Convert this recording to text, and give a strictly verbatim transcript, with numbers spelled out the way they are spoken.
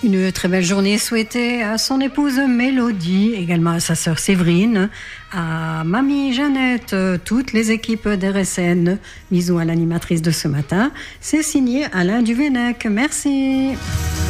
Une très belle journée souhaitée à son épouse Mélodie, également à sa sœur Séverine, à mamie Jeannette, toutes les équipes d'R S N. Bisous à l'animatrice de ce matin. C'est signé Alain Duvenec. Merci.